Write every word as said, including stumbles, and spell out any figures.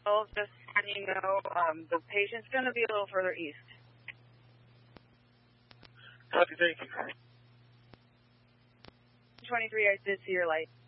Well, just letting you know, um, the patient's going to be a little further east. Copy, thank you. twenty-three, I did see your light.